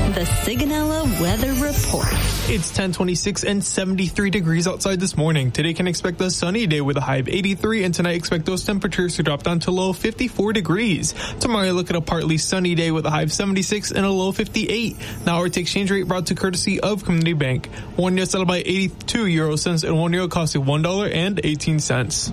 The Sigonella Weather Report. It's 10:26 and 73 degrees outside this morning. Today can expect a sunny day with a high of 83, and tonight expect those temperatures to drop down to low 54 degrees. Tomorrow look at a partly sunny day with a high of 76 and a low 58. Now our exchange rate brought to courtesy of Community Bank. 1 euro settled by 82 euro cents and 1 euro costing $1.18.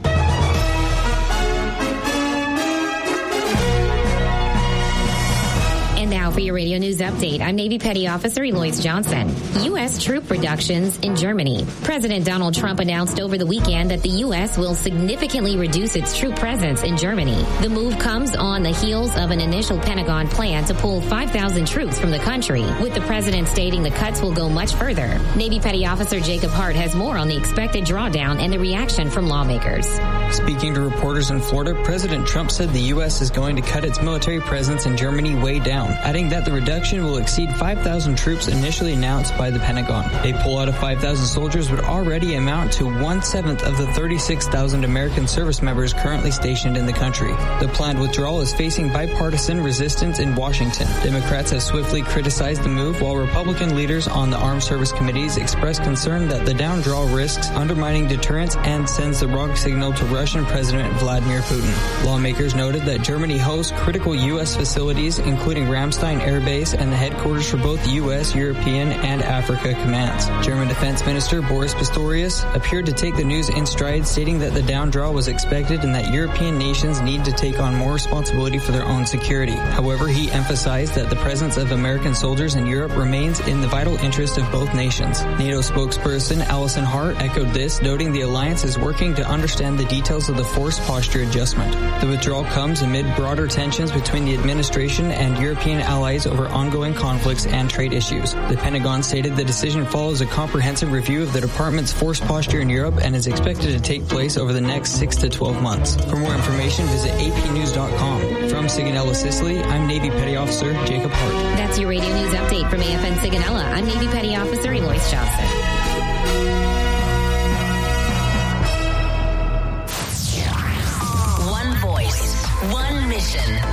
And now for your radio news update, I'm Navy Petty Officer Eloise Johnson. U.S. troop reductions in Germany. President Donald Trump announced over the weekend that the U.S. will significantly reduce its troop presence in Germany. The move comes on the heels of an initial Pentagon plan to pull 5,000 troops from the country, with the president stating the cuts will go much further. Navy Petty Officer Jacob Hart has more on the expected drawdown and the reaction from lawmakers. Speaking to reporters in Florida, President Trump said the U.S. is going to cut its military presence in Germany way down, adding that the reduction will exceed 5,000 troops initially announced by the Pentagon. A pullout of 5,000 soldiers would already amount to 1/7 of the 36,000 American service members currently stationed in the country. The planned withdrawal is facing bipartisan resistance in Washington. Democrats have swiftly criticized the move, while Republican leaders on the Armed Service Committees expressed concern that the down draw risks undermining deterrence and sends the wrong signal to Russian President Vladimir Putin. Lawmakers noted that Germany hosts critical U.S. facilities, including Ramstein Air Base and the headquarters for both U.S., European, and Africa commands. German Defense Minister Boris Pistorius appeared to take the news in stride, stating that the down draw was expected and that European nations need to take on more responsibility for their own security. However, he emphasized that the presence of American soldiers in Europe remains in the vital interest of both nations. NATO spokesperson Alison Hart echoed this, noting the alliance is working to understand the details of the force posture adjustment. The withdrawal comes amid broader tensions between the administration and European allies over ongoing conflicts and trade issues. The Pentagon stated the decision follows a comprehensive review of the department's force posture in Europe and is expected to take place over the next 6 to 12 months. For more information, visit apnews.com. From Sigonella, Sicily, I'm Navy Petty Officer Jacob Hart. That's your radio news update from AFN Sigonella. I'm Navy Petty Officer Eloise Johnson. One voice, one mission.